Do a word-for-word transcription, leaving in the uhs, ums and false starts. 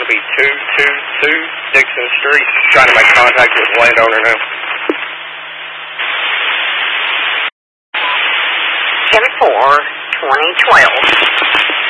it'll be two two two Dixon Street. Trying to make contact with the landowner now. ten four twenty twelve.